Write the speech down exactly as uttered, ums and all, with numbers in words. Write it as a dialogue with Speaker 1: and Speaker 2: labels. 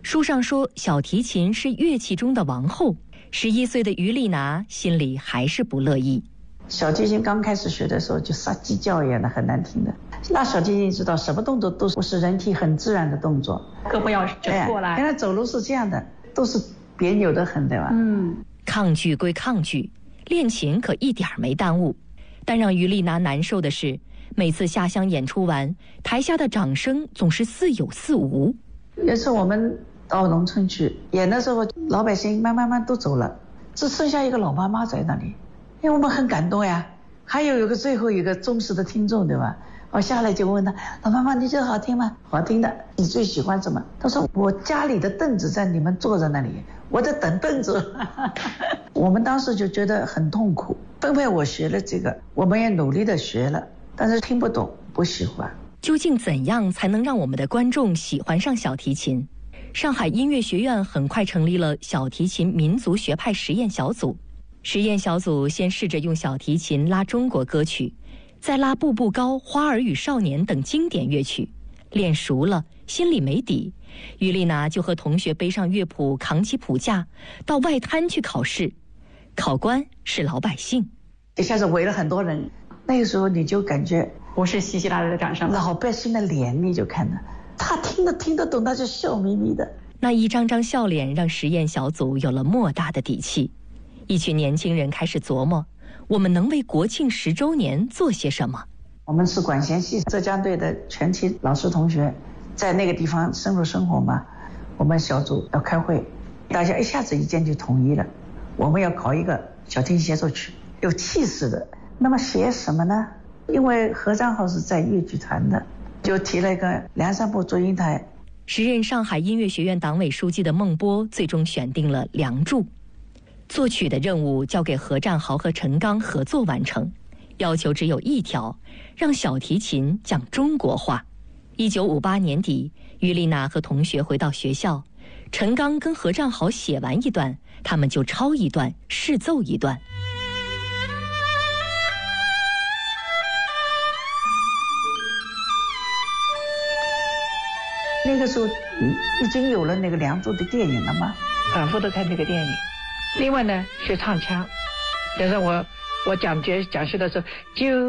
Speaker 1: 书上说小提琴是乐器中的王后，十一岁的于丽娜心里还是不乐意。
Speaker 2: 小提琴刚开始学的时候就撒鸡叫一样的，很难听的。那小提琴知道什么动作都是人体很自然的动作，
Speaker 3: 胳膊要整过来。
Speaker 2: 原来走路是这样的，都是别扭的很，对吧？
Speaker 1: 嗯，抗拒归抗拒，练琴可一点没耽误。但让于丽娜难受的是，每次下乡演出完，台下的掌声总是似有似无。
Speaker 2: 有次我们到农村去演的时候，老百姓慢慢慢都走了，只剩下一个老妈妈在那里，因为我们很感动呀。还有一个最后一个忠实的听众，对吧？我下来就问他，老妈妈，你觉得好听吗？好听的。你最喜欢什么？他说我家里的凳子在你们坐在那里，我在等凳子。我们当时就觉得很痛苦，分配我学了这个，我们也努力的学了，但是听不懂，不喜欢。
Speaker 1: 究竟怎样才能让我们的观众喜欢上小提琴？上海音乐学院很快成立了小提琴民族学派实验小组。实验小组先试着用小提琴拉中国歌曲，再拉《步步高》《花儿与少年》等经典乐曲，练熟了，心里没底，于丽娜就和同学背上乐谱，扛起谱架，到外滩去考试。考官是老百姓，
Speaker 2: 一下子围了很多人，那个时候你就感觉
Speaker 3: 不是稀稀拉拉的掌声，
Speaker 2: 老百姓的脸你就看到，他听得听得懂，他就笑眯眯的。
Speaker 1: 那一张张笑脸让实验小组有了莫大的底气。一群年轻人开始琢磨，我们能为国庆十周年做些什么？
Speaker 2: 我们是管弦系浙江队的全体老师同学，在那个地方深入生活嘛。我们小组要开会，大家一下子意见就统一了，我们要搞一个小提琴协奏曲，有气势的。那么写什么呢？因为何占豪是在乐剧团的，就提了一个梁山伯祝英台。
Speaker 1: 时任上海音乐学院党委书记的孟波最终选定了《梁祝》。作曲的任务交给何占豪和陈刚合作完成，要求只有一条，让小提琴讲中国话。一九五八年底，于丽娜和同学回到学校，陈刚跟何占豪写完一段，他们就抄一段，试奏一段。
Speaker 2: 那个时候已经有了那个《梁祝》的电影了吗？
Speaker 4: 反复的看这个电影。另外呢是唱腔，就是我我讲节讲师的时候就